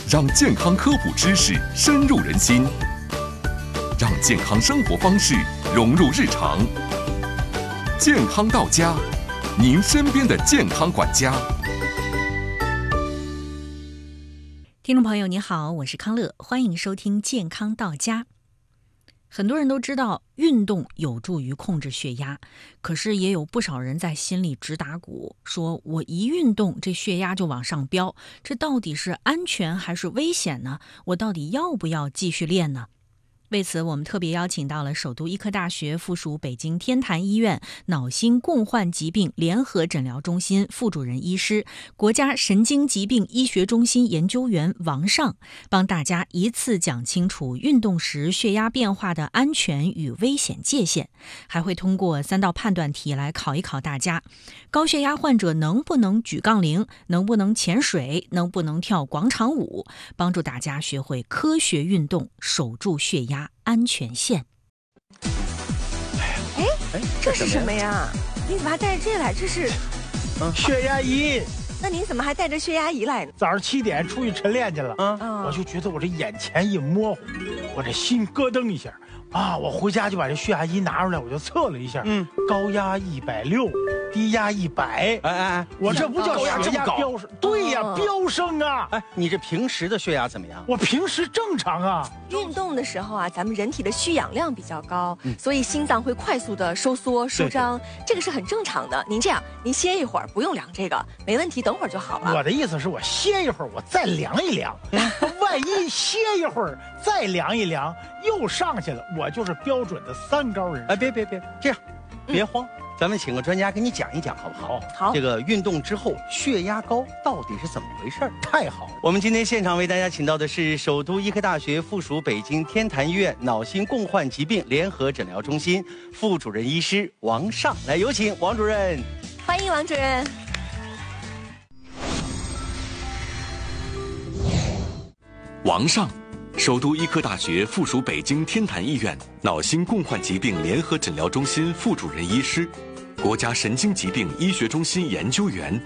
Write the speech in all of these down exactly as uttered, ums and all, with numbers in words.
让健康科普知识深入人心，让健康生活方式融入日常。健康到家，您身边的健康管家。 听众朋友你好，我是康乐，欢迎收听健康到家。很多人都知道运动有助于控制血压，可是也有不少人在心里直打鼓，说我一运动这血压就往上飙，这到底是安全还是危险呢？我到底要不要继续练呢？为此，我们特别邀请到了首都医科大学附属北京天坛医院脑心共患疾病联合诊疗中心副主任医师、国家神经疾病医学中心研究员王尚，帮大家一次讲清楚运动时血压变化的安全与危险界限，还会通过三道判断题来考一考大家：高血压患者能不能举杠铃，能不能潜水，能不能跳广场舞，帮助大家学会科学运动，守住血压安全线。 哎哎，这是什么呀？你怎么还带着这来？这是， 嗯，血压仪。 那您怎么还带着血压仪来呢？ 早上七点出去晨练去了， 啊， 我就觉得我这眼前一模糊，我这心咯噔一下，啊，我回家就把这血压仪拿出来，我就测了一下，嗯，高压一百六，低压一百， 哎哎哎， 我这不叫血压飙升？对呀，飙升啊！ 哎，你这平时的血压怎么样？ 我平时正常啊。 运动的时候啊，咱们人体的需氧量比较高，嗯、所以心脏会快速的收缩舒张，这个是很正常的。您这样，您歇一会儿，不用量这个，没问题，等会儿就好了。 我的意思是我歇一会儿，我再量一量，万一歇一会儿再量一量又上去了，我就是标准的三高人。 哎，别别别，这样，别慌。嗯，咱们请个专家给你讲一讲，好不好？ 好。 这个运动之后血压高到底是怎么回事？ 太好了！ 我们今天现场为大家请到的是首都医科大学附属北京天坛医院脑心共患疾病联合诊疗中心副主任医师王尚，来有请王主任。 欢迎王主任。 王尚，首都医科大学附属北京天坛医院脑心共患疾病联合诊疗中心副主任医师，国家神经疾病医学中心研究员。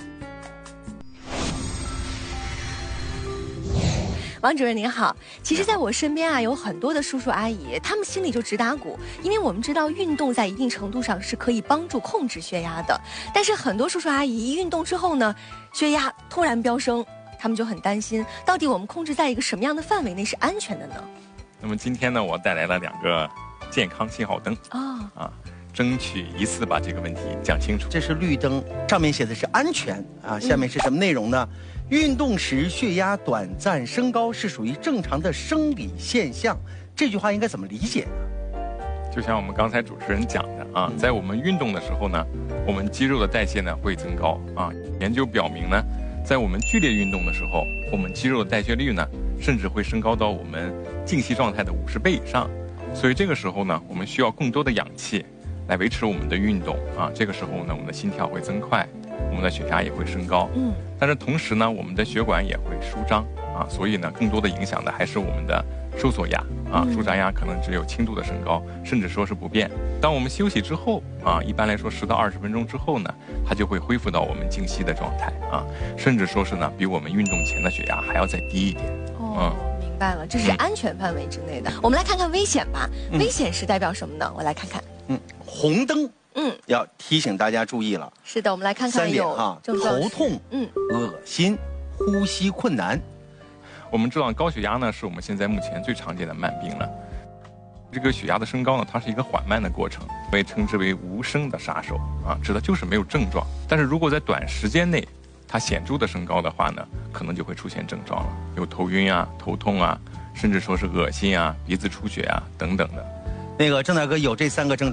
王主任您好，其实在我身边啊有很多的叔叔阿姨，他们心里就直打鼓，因为我们知道运动在一定程度上是可以帮助控制血压的，但是很多叔叔阿姨一运动之后呢，血压突然飙升，他们就很担心，到底我们控制在一个什么样的范围内是安全的呢？ 那么今天呢，我带来了两个健康信号灯哦啊，争取一次把这个问题讲清楚。 这是绿灯，上面写的是安全啊，下面是什么内容呢？嗯、运动时血压短暂升高是属于正常的生理现象，这句话应该怎么理解呢？ 就像我们刚才主持人讲的啊，在我们运动的时候呢，我们肌肉的代谢呢会增高啊。研究表明呢，在我们剧烈运动的时候，我们肌肉的代谢率呢，甚至会升高到我们静息状态的五十倍以上。所以这个时候呢，我们需要更多的氧气来维持我们的运动啊。这个时候呢，我们的心跳会增快，我们的血压也会升高。嗯，但是同时呢，我们的血管也会舒张啊，所以呢，更多的影响的还是我们的收缩压啊，舒张压可能只有轻度的升高，甚至说是不变。当我们休息之后啊，一般来说十到二十分钟之后呢，它就会恢复到我们静息的状态啊，甚至说是呢，比我们运动前的血压还要再低一点。 哦，嗯，明白了，这是安全范围之内的。嗯、我们来看看危险吧，嗯、危险是代表什么呢？我来看看。 嗯，红灯。嗯，要提醒大家注意了。 是的，我们来看看三点哈，头痛，嗯，恶心，呼吸困难。 我们知道高血压呢是我们现在目前最常见的慢病了。这个血压的升高呢，它是一个缓慢的过程，被称之为无声的杀手啊，指的就是没有症状。但是如果在短时间内它显著的升高的话呢，可能就会出现症状了，有头晕啊、头痛啊，甚至说是恶心啊、鼻子出血啊等等的。 那个郑大哥有这三个症状。